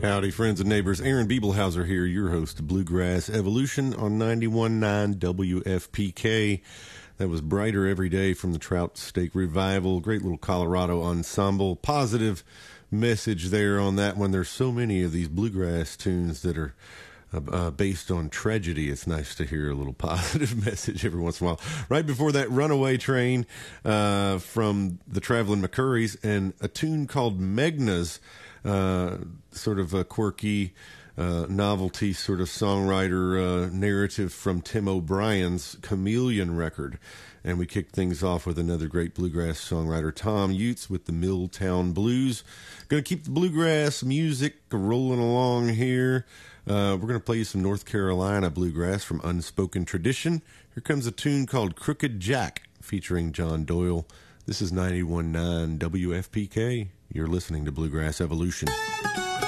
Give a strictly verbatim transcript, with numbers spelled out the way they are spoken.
Howdy, friends and neighbors. Aaron Biebelhauser here, your host of Bluegrass Evolution on ninety-one point nine W F P K. That was Brighter Every Day from the Trout Steak Revival. Great little Colorado ensemble. Positive message there on that one. There's so many of these bluegrass tunes that are uh, uh, based on tragedy. It's nice to hear a little positive message every once in a while. Right before that, Runaway Train uh, from the Traveling McCurries, and a tune called Megna's. Uh, sort of a quirky uh, novelty sort of songwriter uh, narrative from Tim O'Brien's Chameleon record. And we kicked things off with another great bluegrass songwriter, Tom Utes, with the Milltown Blues. Going to keep the bluegrass music rolling along here. Uh, we're going to play you some North Carolina bluegrass from Unspoken Tradition. Here comes a tune called Crooked Jack featuring John Doyle. This is ninety-one point nine W F P K. You're listening to Bluegrass Evolution.